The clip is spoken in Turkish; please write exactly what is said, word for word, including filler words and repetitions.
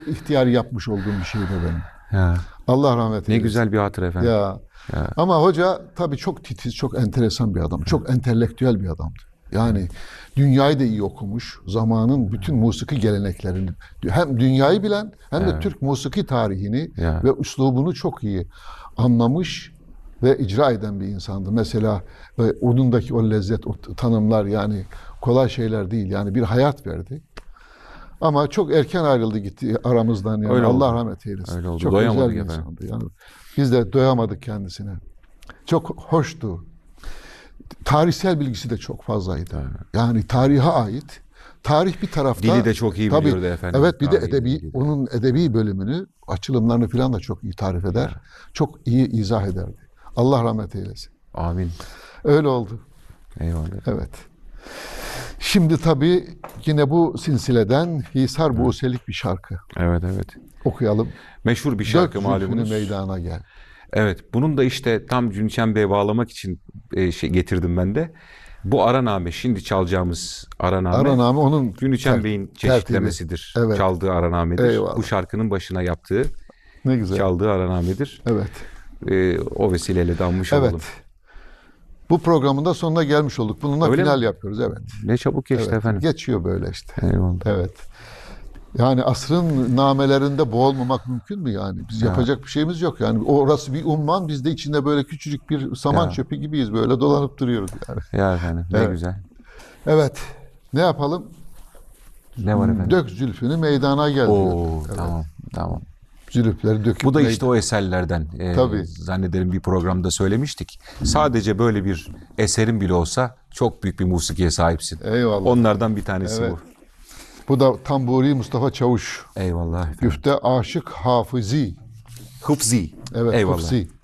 İhtiyar yapmış olduğum bir şeydi benim. Ya, Allah rahmet ne eylesin. güzel bir hatıra efendim. Ya. Ya, Ama hoca tabii çok titiz, çok enteresan bir adam. Çok entelektüel bir adamdı. Yani dünyayı da iyi okumuş. Zamanın bütün musiki geleneklerini hem dünyayı bilen hem de evet. Türk musiki tarihini Ya. ve üslubunu çok iyi anlamış ve icra eden bir insandı. Mesela e, onundaki o lezzet, o tanımlar yani kolay şeyler değil. Yani bir hayat verdi. Ama çok erken ayrıldı gitti aramızdan yani. Öyle Allah oldu. rahmet eylesin. Öyle oldu. Çok özel Doyamadık bir efendim. insandı. Yani biz de doyamadık kendisine. Çok hoştu. Tarihsel bilgisi de çok fazlaydı. Evet. Yani tarihe ait. Tarih bir tarafta. Dili de çok iyi tabii, biliyordu efendim. evet bir de Tarihi edebi, dili de. onun edebi bölümünü, açılımlarını falan da çok iyi tarif eder. Ya. Çok iyi izah ederdi. Allah rahmet eylesin. Amin. Öyle oldu. Eyvallah. Evet. Şimdi tabii yine bu silsileden Hisar Buselik bir şarkı Evet evet. okuyalım. Meşhur bir şarkı Dök zülfünü malumunuz. meydana gel. Evet. Bunun da işte tam Cünçen Bey'e bağlamak için e, şey getirdim ben de. Bu araname, şimdi çalacağımız araname, Araname onun Cünçen ter- Bey'in tertibi. çeşitlemesidir. Evet. Çaldığı aranamedir. Eyvallah. Bu şarkının başına yaptığı, Ne güzel. çaldığı aranamedir. Evet. E, o vesileyle de anmış Evet. olalım. Bu programın da sonuna gelmiş olduk. Bununla Öyle final mi? yapıyoruz. Evet. Ne çabuk geçti Evet. efendim. Geçiyor böyle işte. Eyvallah. Evet. Yani asrın namelerinde boğulmamak mümkün mü yani? Biz Ya. yapacak bir şeyimiz yok. Yani orası bir umman, biz de içinde böyle küçücük bir saman Ya. çöpü gibiyiz. Böyle dolanıp duruyoruz yani. Ya efendim ne Evet. güzel. Evet. Ne yapalım? Ne var efendim? Dök zülfünü meydana gel diyor. Oo Evet. tamam tamam. Zülüfleri döküp Bu da işte meydan- o eserlerden. Ee, Tabii. Zannederim bir programda söylemiştik. Sadece böyle bir eserin bile olsa çok büyük bir musikiye sahipsin. Eyvallah. Onlardan bir tanesi Evet. bu. Bu da Tamburi Mustafa Çavuş. Eyvallah efendim. Güfte Aşık Hafızi. Hıfzi. Evet, Eyvallah. Hıfzi.